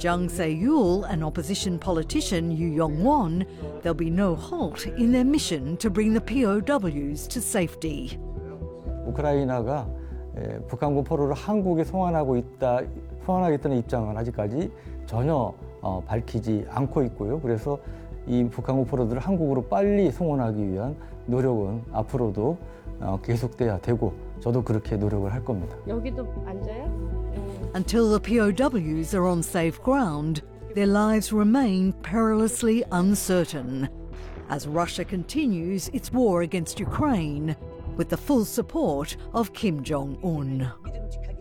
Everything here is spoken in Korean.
Jung Se-yul, an opposition politician, Yoo Young-won, there'll be no halt in their mission to bring the POWs to safety. 우크라이나가 북한군 포로를 한국에 송환하겠다는 입장은 아직까지 전혀 밝히지 않고 있고요. 그래서 이 북한군 포로들을 한국으로 빨리 송환하기 위한 노력은 앞으로도 계속돼야 되고 저도 그렇게 노력을 할 겁니다. 여기도 앉아요? Until the POWs are on safe ground, their lives remain perilously uncertain as Russia continues its war against Ukraine with the full support of Kim Jong-un.